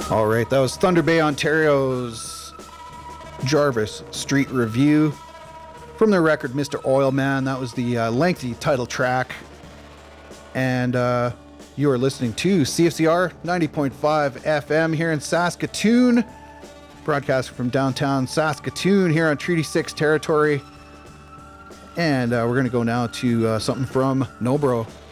All right, that was Thunder Bay, Ontario's Jarvis Street Review from their record Mr. Oilman. That was the lengthy title track. And you are listening to CFCR 90.5 FM here in Saskatoon, broadcasting from downtown Saskatoon here on Treaty 6 territory. And we're going to go now to something from Nobro.